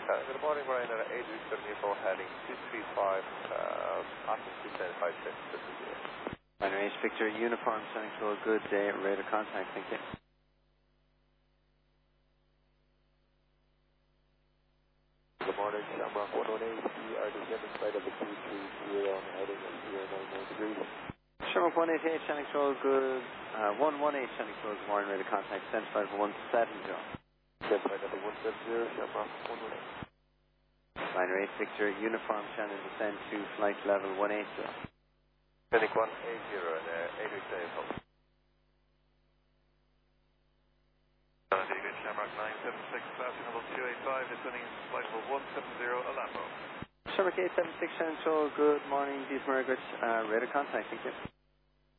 Good morning, Brian. 874 heading 235, Austin 275, this is you. Binary H Victor Uniform, Sonic Control, good day, radar contact, thank you. Good morning, Shamrock 118, you are descending flight of the 230 heading 0993. Shamrock 188, Sonic Control, good, 118, Sonic Control, good morning, radar contact, send flight of 170. Send flight of 170, Shamrock 118. Binary H Victor Uniform, Shannon, descend to flight level 180. Clinic 180 and 8 weeks day home. David Shamrock 976, passing level 285, descending flight level 170, Alambo. Shamrock 876, Shannon Control, good morning, Deep Margaret, radar contact, thank you.